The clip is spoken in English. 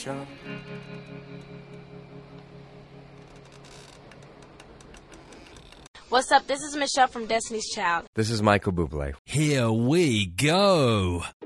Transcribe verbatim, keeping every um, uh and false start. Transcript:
What's up? This is Michelle from Destiny's Child. This is Michael Bublé. Here we go.